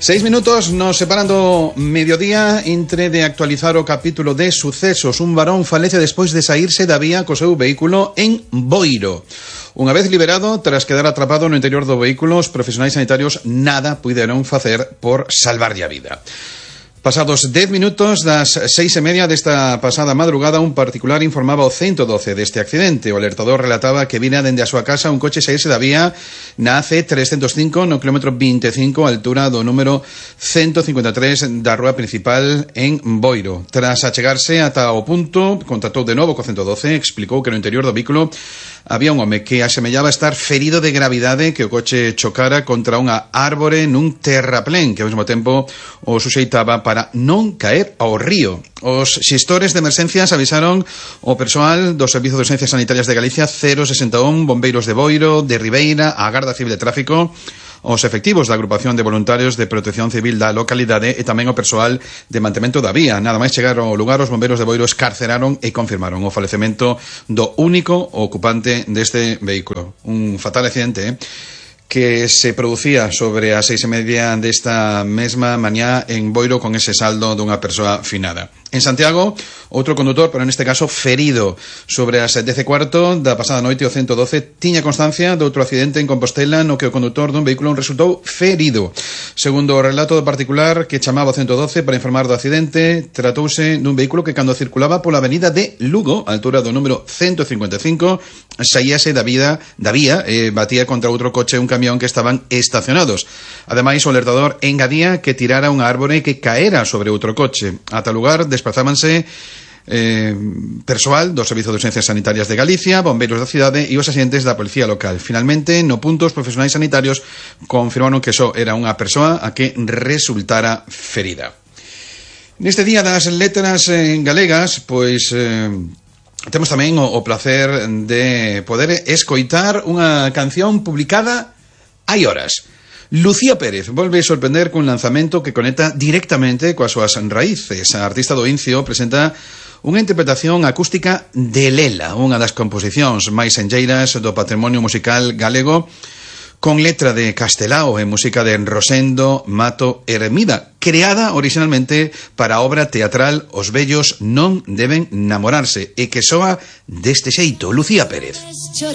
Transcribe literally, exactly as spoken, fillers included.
Seis minutos nos separan do mediodía entre de actualizar o capítulo de sucesos. Un varón falece despois de saírse da vía co seu vehículo en Boiro. Unha vez liberado, tras quedar atrapado no interior do vehículo, os profesionais sanitarios nada puideron facer por salvarlle a vida. Pasados dez minutos das seis e media desta pasada madrugada, un particular informaba ao ciento doce deste accidente. O alertador relataba que vira dende a súa casa un coche saírse da vía na A C trescentos cinco no kilómetro vinte e cinco, a altura do número ciento cincuenta e tres da rúa principal en Boiro. Tras achegarse ata o punto, contactou de novo co ciento doce, explicou que no interior do vehículo había un home que asemellaba estar ferido de gravidade, que o coche chocara contra unha árbore nun terraplén, que ao mesmo tempo o suxeitaba para non caer ao río. Os xestores de emerxencias avisaron o persoal do Servizo de Urxencias Sanitarias de Galicia, cero sesenta e un, bombeiros de Boiro, de Ribeira, a Garda Civil de Tráfico, os efectivos da Agrupación de Voluntarios de Protección Civil da localidade e tamén o persoal de mantemento da vía. Nada máis chegar ao lugar, os bombeiros de Boiro escarceraron e confirmaron o falecemento do único ocupante deste vehículo. Un fatal accidente, eh? que se producía sobre as seis e media desta mesma mañá en Boiro, con ese saldo dunha persoa finada. En Santiago, outro condutor, pero neste caso ferido. Sobre as dez e cuarto da pasada noite, o ciento doce tiña constancia de outro accidente en Compostela no que o condutor dun vehículo resultou ferido. Segundo o relato do particular que chamaba o ciento doce para informar do accidente, tratouse dun vehículo que cando circulaba pola avenida de Lugo, a altura do número ciento cincuenta e cinco, saíase da vida da vía e batía contra outro coche e un camión que estaban estacionados. Ademais, o alertador engadía que tirara unha árbore que caera sobre outro coche. A tal lugar desplazábanse eh, persoal do Servizo de Urxencias Sanitarias de Galicia, bombeiros da cidade e os axentes da policía local. Finalmente, no punto, os profesionais sanitarios confirmaron que só era unha persoa a que resultara ferida. Neste día das letras eh, galegas, pois eh, temos tamén o, o placer de poder escoitar unha canción publicada hai horas. Lucía Pérez volve a sorprender cun lanzamento que conecta directamente coas súas raíces. A artista do Incio presenta unha interpretación acústica de Lela, unha das composicións máis enlleiras do patrimonio musical galego, con letra de Castelao e música de Rosendo Mato Hermida, creada originalmente para a obra teatral Os vellos non deben namorarse, e que soa deste xeito. Lucía Pérez.